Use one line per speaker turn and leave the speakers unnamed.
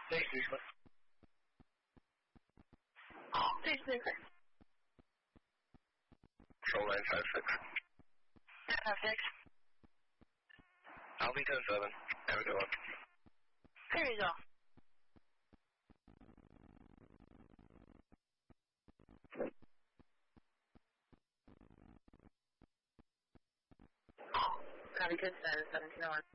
Safety.
Station.
Control 956.
956.
I'll be 10-7. Have a good one.
Here you go. Copy, good 1701.